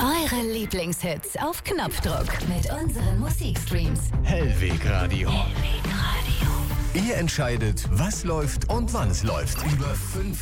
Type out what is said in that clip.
Eure Lieblingshits auf Knopfdruck mit unseren Musikstreams. Hellweg Radio. Hellweg Radio. Ihr entscheidet, was läuft und wann es läuft. Über 5